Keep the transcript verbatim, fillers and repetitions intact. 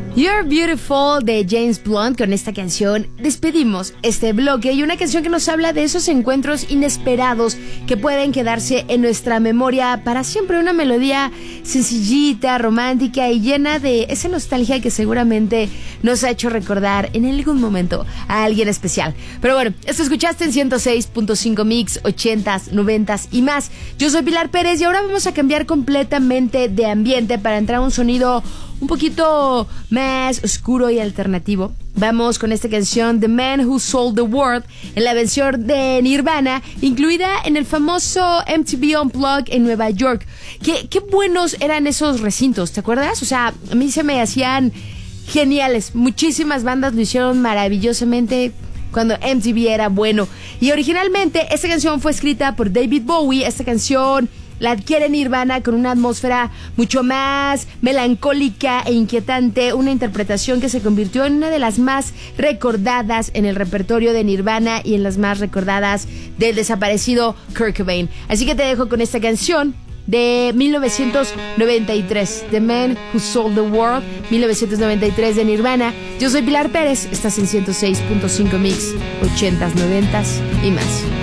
You're Beautiful de James Blunt. Con esta canción despedimos este bloque y una canción que nos habla de esos encuentros inesperados que pueden quedarse en nuestra memoria para siempre. Una melodía sencillita, romántica y llena de esa nostalgia que seguramente nos ha hecho recordar en algún momento a alguien especial. Pero bueno, esto escuchaste en ciento seis punto cinco Mix, ochentas, noventas y más. Yo soy Pilar Pérez y ahora vamos a cambiar completamente de ambiente para entrar a un sonido un poquito más oscuro y alternativo. Vamos con esta canción The Man Who Sold the World en la versión de Nirvana, incluida en el famoso M T V Unplugged en Nueva York. Qué, qué buenos eran esos recintos, ¿te acuerdas? O sea, a mí se me hacían geniales. Muchísimas bandas lo hicieron maravillosamente cuando M T V era bueno. Y originalmente esta canción fue escrita por David Bowie. Esta canción la adquiere Nirvana con una atmósfera mucho más melancólica e inquietante, una interpretación que se convirtió en una de las más recordadas en el repertorio de Nirvana y en las más recordadas del desaparecido Kurt Cobain. Así que te dejo con esta canción de mil novecientos noventa y tres, The Man Who Sold the World, mil novecientos noventa y tres de Nirvana. Yo soy Pilar Pérez, estás en ciento seis punto cinco Mix, ochentas, noventas y más.